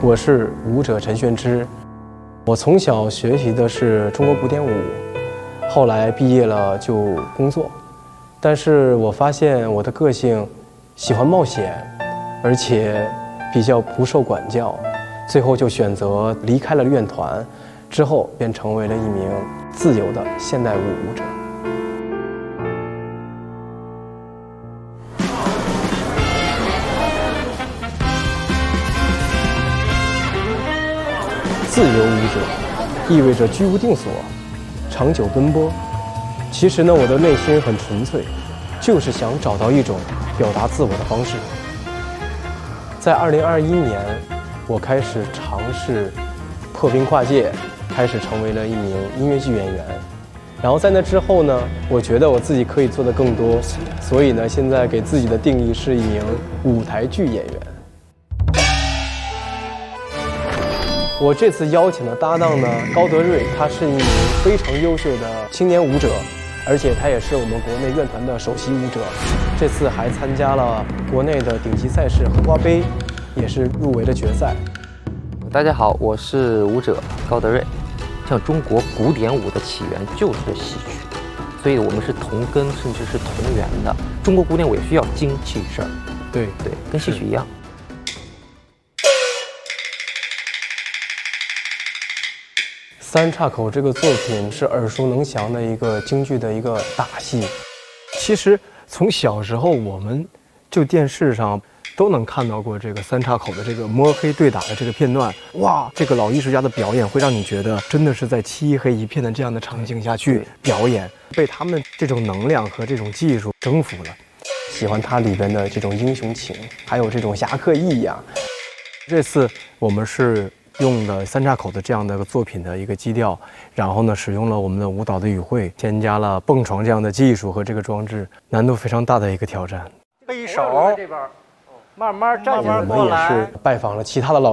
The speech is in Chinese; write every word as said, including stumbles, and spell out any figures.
我是舞者陈炫之。我从小学习的是中国古典舞，后来毕业了就工作。但是我发现我的个性喜欢冒险，而且比较不受管教，最后就选择离开了乐团，之后便成为了一名自由的现代舞舞者。自由舞者意味着居无定所，长久奔波。其实呢，我的内心很纯粹，就是想找到一种表达自我的方式。在二零二一年，我开始尝试破冰跨界，开始成为了一名音乐剧演员。然后在那之后呢，我觉得我自己可以做得更多，所以呢，现在给自己的定义是一名舞台剧演员。我这次邀请的搭档呢，高德瑞，他是一名非常优秀的青年舞者，而且他也是我们国内院团的首席舞者。这次还参加了国内的顶级赛事荷花杯，也是入围了决赛。 大家好，我是舞者高德瑞。像中国古典舞的起源就是戏曲，所以我们是同根甚至是同源的。中国古典舞也需要精气神儿， 对对，跟戏曲一样。 三岔口这个作品是耳熟能详的一个京剧的一个大戏。其实从小时候我们就电视上都能看到过这个三岔口的这个摸黑对打的这个片段。哇，这个老艺术家的表演会让你觉得真的是在漆黑一片的这样的场景下去表演，被他们这种能量和这种技术征服了。喜欢它里边的这种英雄情，还有这种侠客义呀。这次我们是用了三岔口的这样的一个作品的一个基调，然后呢，使用了我们的舞蹈的语汇，添加了蹦床这样的技术和这个装置，难度非常大的一个挑战。 背手，慢慢站起来过来。 我们也是拜访了其他的老